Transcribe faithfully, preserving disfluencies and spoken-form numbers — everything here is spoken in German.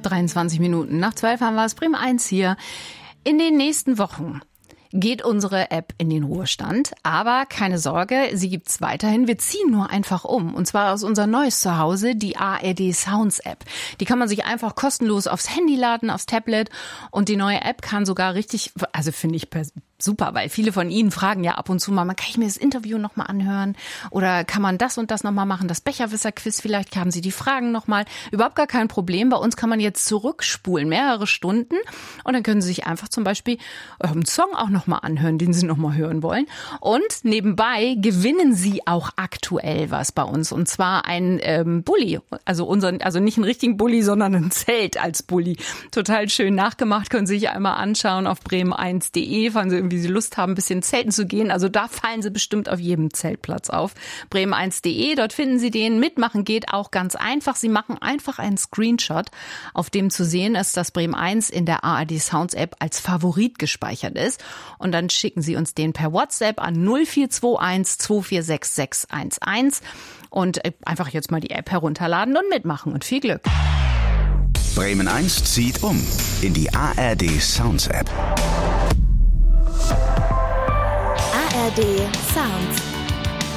dreiundzwanzig Minuten nach zwölf haben wir es. Bremen eins hier. In den nächsten Wochen geht unsere App in den Ruhestand. Aber keine Sorge, sie gibt's weiterhin. Wir ziehen nur einfach um. Und zwar aus unser neues Zuhause, die A R D Sounds App. Die kann man sich einfach kostenlos aufs Handy laden, aufs Tablet. Und die neue App kann sogar richtig, also finde ich super, weil viele von Ihnen fragen ja ab und zu mal, kann ich mir das Interview nochmal anhören? Oder kann man das und das nochmal machen? Das Becherwisser-Quiz, vielleicht haben Sie die Fragen nochmal. Überhaupt gar kein Problem. Bei uns kann man jetzt zurückspulen, mehrere Stunden. Und dann können Sie sich einfach zum Beispiel einen Song auch noch mal anhören, den Sie noch mal hören wollen. Und nebenbei gewinnen Sie auch aktuell was bei uns. Und zwar ein ähm, Bulli. Also unseren, also nicht einen richtigen Bulli, sondern ein Zelt als Bulli. Total schön nachgemacht. Können Sie sich einmal anschauen auf bremen eins punkt de, falls Sie irgendwie Lust haben, ein bisschen zelten zu gehen. Also da fallen Sie bestimmt auf jedem Zeltplatz auf. bremen eins punkt de, dort finden Sie den. Mitmachen geht auch ganz einfach. Sie machen einfach einen Screenshot, auf dem zu sehen ist, dass Bremen eins in der A R D Sounds App als Favorit gespeichert ist. Und dann schicken Sie uns den per WhatsApp an null vier zwei eins zwei vier sechs sechs eins eins und einfach jetzt mal die App herunterladen und mitmachen und viel Glück. Bremen eins zieht um in die A R D Sounds App. A R D Sounds.